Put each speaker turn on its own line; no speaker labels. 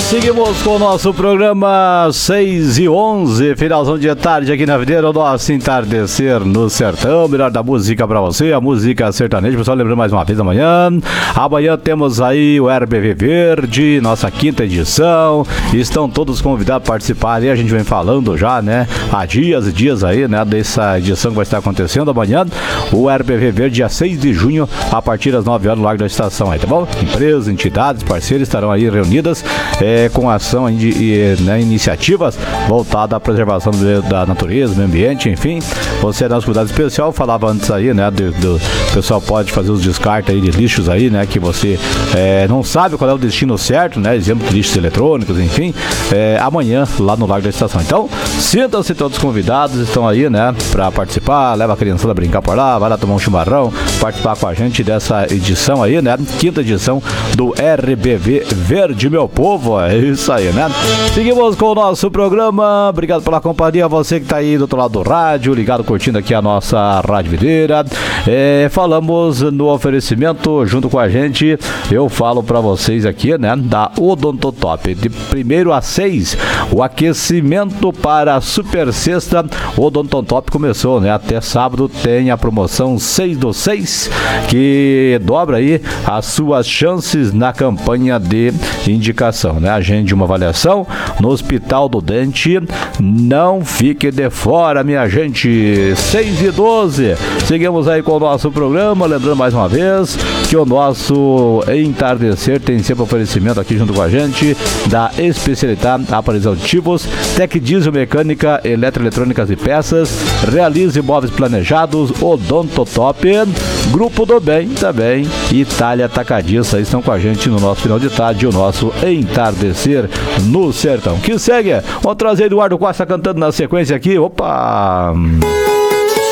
Seguimos com o nosso programa 6h11, finalzão de tarde aqui na videira, o nosso entardecer no sertão, melhor da música pra você, a música sertaneja. Pessoal, lembrando mais uma vez, amanhã temos aí o RBV Verde, nossa quinta edição, estão todos convidados a participar e a gente vem falando já, né, há dias e dias aí, né, dessa edição que vai estar acontecendo amanhã, o RBV Verde, dia 6 de junho, a partir das 9 horas no Largo da Estação aí, tá bom? Empresas, entidades, parceiros estarão aí reunidas, com ação de iniciativas voltadas à preservação da natureza, do meio ambiente, enfim. Você é nosso cuidado especial, falava antes aí, né, do pessoal pode fazer os descartes aí de lixos aí, né, que você não sabe qual é o destino certo, né, exemplo de lixos eletrônicos, enfim, amanhã lá no Largo da Estação. Então, sintam-se todos convidados, estão aí, né, pra participar, leva a criançada a brincar por lá, vai lá tomar um chimarrão, participar com a gente dessa edição aí, né, quinta edição do RBV Verde, meu povo. É isso aí, né? Seguimos com o nosso programa. Obrigado pela companhia, você que tá aí do outro lado do rádio, ligado, curtindo aqui a nossa Rádio Videira. Falamos no oferecimento junto com a gente. Eu falo pra vocês aqui, né, da Odontotop. De 1º a 6, o aquecimento para a Super Sexta Odontotop começou, né? Até sábado tem a promoção 6 do 6, que dobra aí as suas chances na campanha de indicação, né? Agende uma avaliação no Hospital do Dente, não fique de fora, minha gente. 6h12, seguimos aí com o nosso programa, lembrando mais uma vez que o nosso entardecer tem sempre oferecimento aqui junto com a gente da especialidade aparelhos auditivos, Tec Diesel Mecânica, Eletroeletrônicas e Peças, Realize Imóveis Planejados, Odontotop, Grupo do Bem também, Itália Atacadista, estão com a gente no nosso final de tarde, o nosso entardecer no sertão. Que segue, vamos trazer Eduardo Costa cantando na sequência aqui, opa!